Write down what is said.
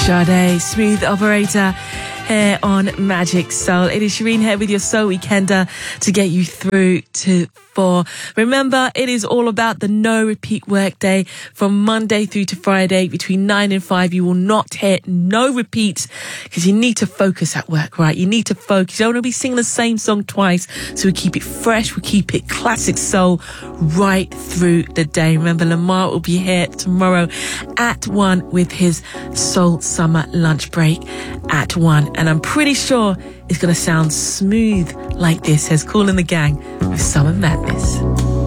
Sade, Smooth Operator, here on Magic Soul. It is Shireen here with your Soul Weekender to get you through to 4. Remember, it is all about the no repeat work day from Monday through to Friday between 9 and 5. You will not hit no repeats because you need to focus at work, right? You need to focus. You don't want to be singing the same song twice. So we keep it fresh. We keep it classic soul right through the day. Remember, Lamar will be here tomorrow at 1 with his Soul Summer lunch break at 1. And I'm pretty sure it's going to sound smooth like this. Says Kool and the Gang with Summer Madness.